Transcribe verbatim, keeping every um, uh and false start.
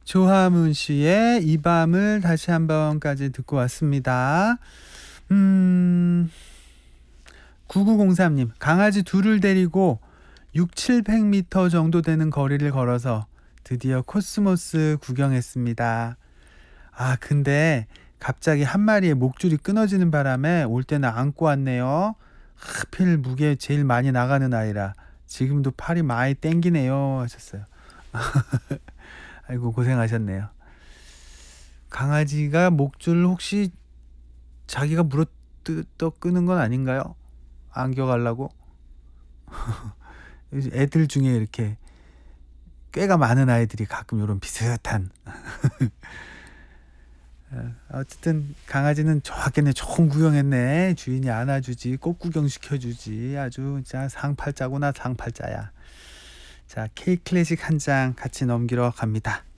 조화문 씨의 이 밤을 다시 한번까지 듣고 왔습니다. 음, 구구공삼 님, 강아지 둘을 데리고 육, 칠백 미터 정도 되는 거리를 걸어서 드디어 코스모스 구경했습니다. 아, 근데 갑자기 한 마리의 목줄이 끊어지는 바람에 올 때는 안고 왔네요. 하필 무게 제일 많이 나가는 아이라 지금도 팔이 많이 땡기네요 하셨어요. 아이고 고생하셨네요. 강아지가 목줄 혹시 자기가 물어뜯어 끄는 건 아닌가요? 안겨가려고? 애들 중에 이렇게 꾀가 많은 아이들이 가끔 이런 비슷한 어쨌든 강아지는 좋았겠네. 좋은 구경했네. 주인이 안아주지, 꼭 구경시켜주지. 아주 진짜 상팔자구나. 상팔자야. 자, K 클래식 한 장 같이 넘기러 갑니다.